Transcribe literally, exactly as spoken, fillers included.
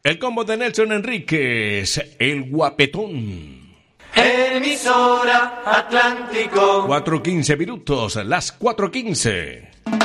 El combo de Nelson Enríquez, el guapetón. Emisora Atlántico. cuatro quince minutos, las cuatro quince.